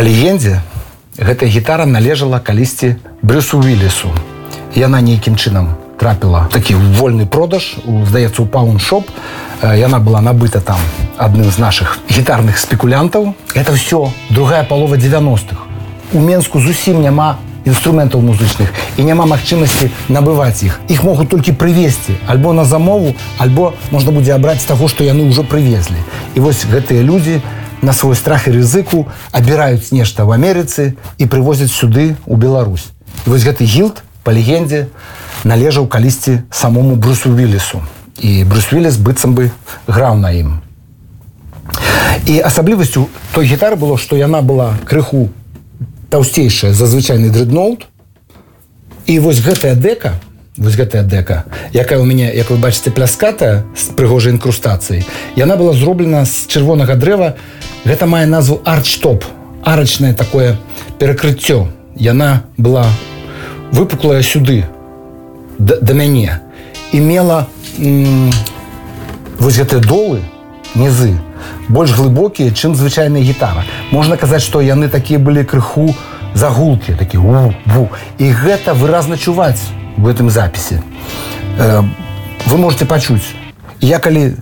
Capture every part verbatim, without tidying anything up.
легендзе, гэтая гітара належала калісьці Брюсу Уіллісу. Яна нейкім чынам трапіла такі вольны продаж, здаецца, у пауншоп. Яна была набыта там адным з нашых гітарных спекулянтаў. Это ўсё другая палова дзевяностых. У Менску зусім няма інструментаў музычных і няма магчымасці набываць іх. Іх могуць толькі прывезці альбо на замову, альбо можна будзе абраць з таго, што яны ўжо прывезлі. І вось гэтыя людзі на свой страх і рызыку абіраюць нешта ў Амерыцы і прывозяць сюды, у Беларусь. І вось гэты гілд, па легендзе, належаў калісьці самому Брюсу Уіллісу. І Брюс Уілліс быццам бы граў на ім. І асаблівасцю той гітары было, што яна была крыху таўсцейшая за звычайны дрэдноут. І вось гэтая дека, вось гэтая дека, якая ў мяне, як вы бачыце, пляскатая з прыгожай інкрустацыяй, яна была зроблена з чырвонага дрэва. Гэта мае назву арчтоп, арачнае такое перакрыццё. Яна была выпуклая сюды, да, да мяне, і мела м, вось гэтыя долы, нізы, больш глыбокія, чым звычайная гітара. Можна казаць, што яны такія былі крыху загулкі, такі у-ву. І гэта выразна чуваць в гэтым запісе. Э, вы можете пачуць. Я калі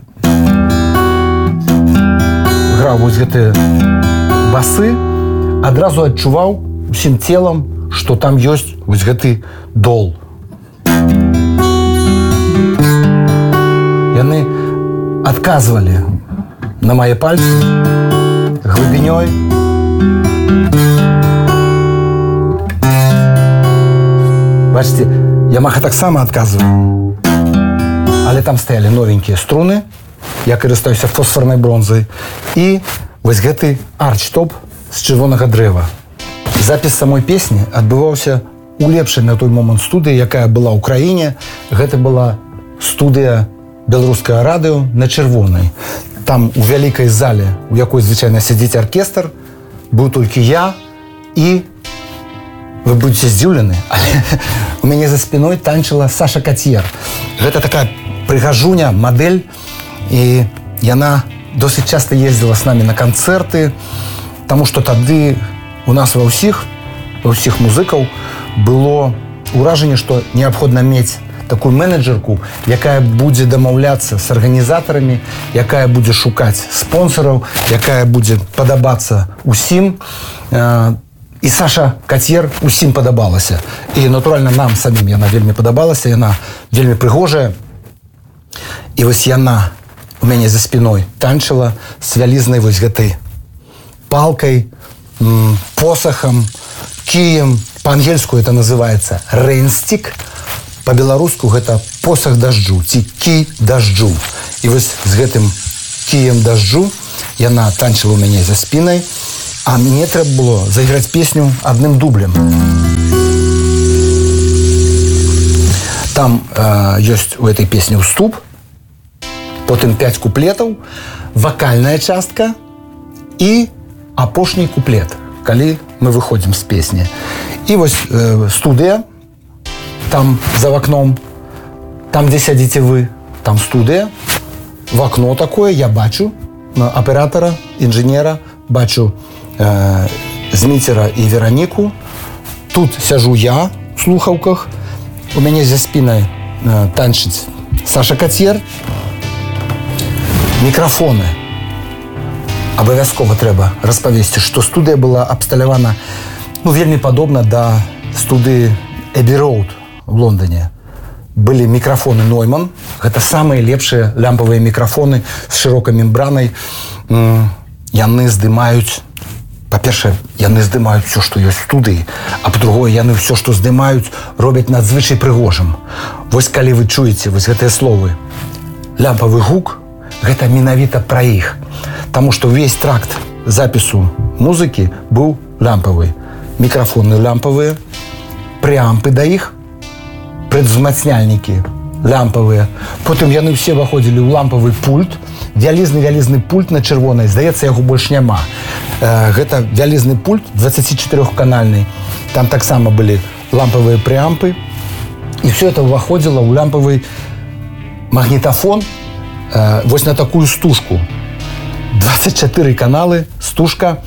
граў вось гэтыя басы, адразу адчуваў усім целам, што там ёсць вось гэты дол. Яны адказвалі на мае пальцы глыбінёй. Бачыце, Ямаха таксама адказвае. Але там стаялі новенькія струны, я карыстаюся фосфарнай бронзай, і вось гэты арчтоп з чырвонага дрэва. Запіс самой песні адбываўся у лепшай на той момант студыі, якая была ў краіне. Гэта была студыя беларускага радыё на Чырвонай. Там у вялікай зале, у якой звычайна сядзіць аркестр, быў толькі я, і вы будзеце здзіўлены, але у мяне за спіной танчыла Саша Кацьер. Гэта такая прыгажуня, мадэль, і яна досыць часта ездзіла з намі на канцэрты, таму што тады у нас ва ўсіх, ва ўсіх музыкаў было ўражанне, што неабходна мець такую менеджерку, якая будзе дамаўляцца з арганізатарамі, якая будзе шукаць спонсораў, якая будзе падабацца усім. І Саша Кацьер усім падабалася. І, натуральна, нам самім яна вельмі падабалася, яна вельмі прыгожая. І вось яна у мяне за спіной танчыла з вялізнай вось гэтай палкай, посахам, кіем. Па-ангельску это называецца рейнстик. Па-беларуску гэта посах дажджу, ці кій дажджу. І вось з гэтым кіем дажджу яна танчыла ў мяне за спінай, а мне трэба было зайграць песню адным дублем. Там э, ёсць у этой песні ўступ, потым пяць куплетаў, вакальная частка і апошні куплет, калі мы выходзім з песні. І вось э, студыя, там за вакном, там, дзе сядзіце вы, там студыя, вакно такое, я бачу аператора, інжынера, бачу э, Зміцера і Вераніку. Тут сяжу я в слухаўках, у мяне за спінай э, танчыць Саша Кацьер. Мікрафоны. Абавязкова трэба распавесці, што студыя была абсталявана, ну, вельмі падобна да студыі Эбі Роуд в Лондоне. Былі мікрафоны Нойман. Гэта самыя лепшыя лямпавыя мікрафоны з шырокай мембранай. Яны здымаюць, па-першае, яны здымаюць все, што ёсць в студыі, а па-другое, яны все, што здымаюць, робяць надзвычай прыгожым. Вось калі вы чуеце вось гэтыя словы лямпавы гук, гэта менавіта пра іх. Таму што ўвесь тракт запісу музыкі быў лямпавы. Мікрафоны лямпавыя, преампы да іх, прадзмацняльнікі лямпавыя. Потым яны ўсе выходзілі ў лампавы пульт, вялізны-вялізны пульт на чырвонай, здаецца, яго больш няма. Э, гэта вялізны пульт, дваццацічатырохканальны. Там таксама былі лампавыя преампы. І все это ўваходзіла ў лямпавы магнітафон, э, вось на такую стужку. дваццаць чатыры каналы, стужка.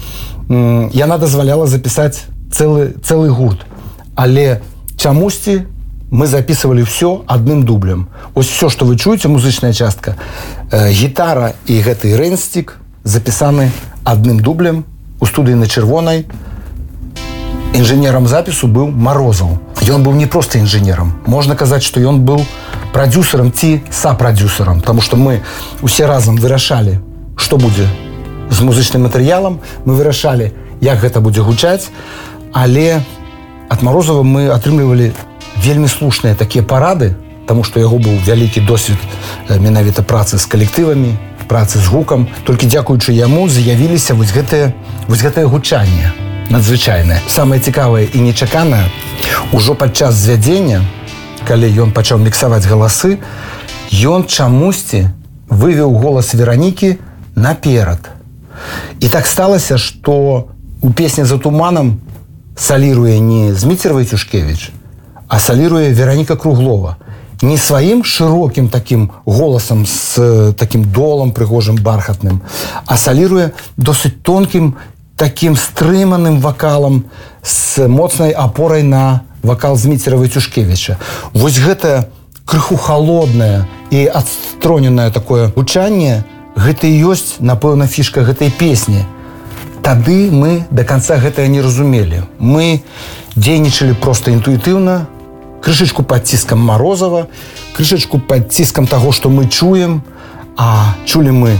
яна дазваляла запісаць цэлы, цэлы гурт. Але чамусьці мы записывали все адным дублем. Ось все, што вы чуеце, музычная частка, э, гітара і гэты рэнстик запісаны адным дублем у студыі на Чырвонай. Інжынерам запісу быў Марозаў. Ён быў не проста інжынерам. Можна казаць, што ён быў прадзюсарам ці сапрадзюсарам, таму што мы усе разам вырашалі, што будзе з музычным матэрыялам, мы вырашалі, як гэта будзе гучаць, але ад Марозава мы атрымлівалі вельмі слушныя такія парады, таму што яго быў вялікі досвед менавіта працы з калектывамі, працы з гукам. Толькі дзякуючы яму з'явіліся вось гэтае, вось гэтае гучанне надзвычайнае. Самае цікавае і нечаканае, ужо падчас звядзення, калі ён пачаў міксаваць галасы, ён чамусьці вывеў голас Веранікі наперад. І так сталася, што у песні «За туманам» саліруе не Зміцер Войцюшкевич, а саліруе Вераніка Круглова. Не сваім шырокім такім голасам з такім долам прыгожым бархатным, а саліруе досыць тонкім такім стрыманым вакалам з моцнай апорай на вакал Зміцера Войцюшкевича. Вось гэта крыху халоднае і адстроненае такое гучанне, гэта і ёсць, напэўна, фішка гэтай песні. Тады мы до конца гэтага не разумелі. Мы дзейнічалі проста інтуітыўна, крышачку пад ціскам Марозава, крышачку пад ціскам таго, што мы чуем, а чулі мы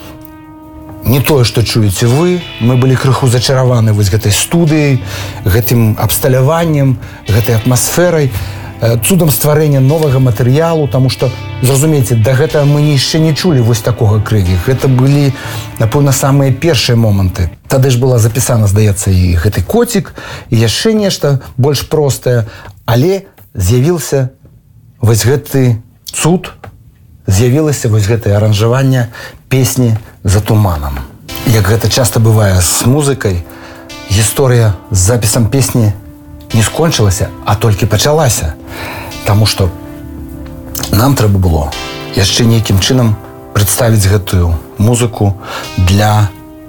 не тое, што чуеце вы. Мы былі крыху зачараваны вось гэтай студыяй, гэтым абсталяваннем, гэтай атмасферай, цудам стварэння новага матэрыялу, таму што, зразумееце, да гэтага мы яшчэ не чулі вось такога крыві. Гэта былі, напэўна, самыя першыя моманты. Тады ж была запісана, здаецца, і гэты коцік, і яшчэ нешта больш простае, але з'явіўся вось гэты цуд, з'явілася вось гэтае аранжаванне песні «За туманам». Як гэта часта бывае з музыкай, гісторыя з запісам песні не скончылася, а толькі пачалася. Таму што нам трэба было яшчэ нейкім чынам прадставіць гэтую музыку для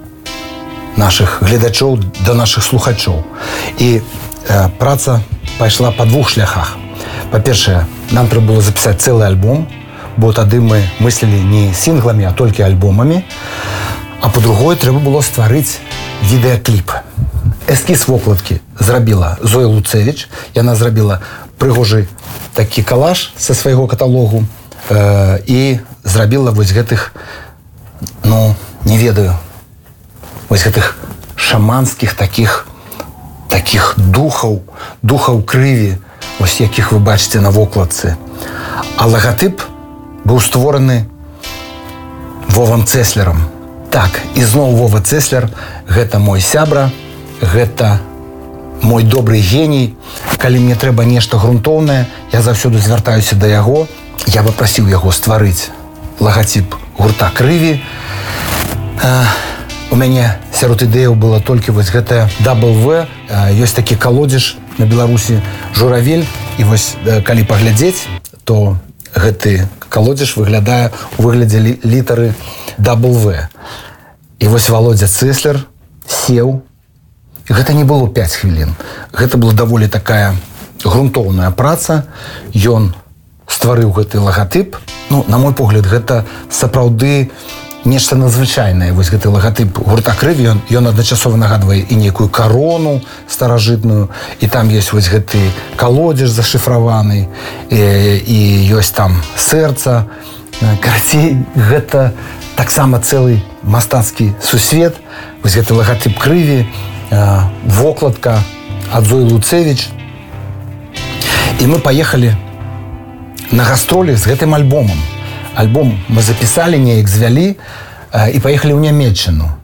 нашых гледачоў, да нашых слухачоў. І э, праца пайшла па двух шляхах. Па-першае, нам трэба было запісаць цэлы альбом, бо тады мы мыслілі не сінгламі, а толькі альбомамі. А па-другое, трэба было стварыць відэакліп. Эскіз вокладкі зрабіла Зоя Луцевич. Яна зрабіла прыгожы такі калаж са свайго каталогу э, і зрабіла вось гэтых, ну, не ведаю, вось гэтых шаманскіх такіх, такіх духаў, духаў крыві, вось якіх вы бачыце на вокладцы. А лагатып быў створаны Вовам Цеслерам. Так, і зноў Вова Цеслер, гэта мой сябра, гэта мой добры геній. Калі мне трэба нешта грунтоўнае, я заўсёды звяртаюся да яго. Я папрасіў яго стварыць лагатып гурта крыві. А, у мяне сярод ідэяў была толькі вось гэтая дабл вэ. А, ёсць такі калодзеж на Беларусі «Журавель». І вось калі паглядзець, то гэты калодзеж выглядае у выглядзе лі літары дабл вэ. І вось Володя Цеслер сеў. Гэта не было пяць хвілін. Гэта была даволі такая грунтоўная праца. Ён стварыў гэты лагатып. Ну, на мой погляд, гэта сапраўды нешта надзвычайнае. Вось гэты лагатып гурта крыві, ён, ён адначасова нагадвае і нейкую карону старажытную, і там ёсць вось гэты калодзеж зашыфраваны, і, і ёсць там сэрца. Карацей, гэта таксама цэлы мастацкі сусвет. Вось гэты лагатып крыві, вокладка ад Зоі Луцевич. І мы паехалі на гастролі з гэтым альбомам. Альбом мы запісалі, неяк звялі і паехалі ў Нямецчыну.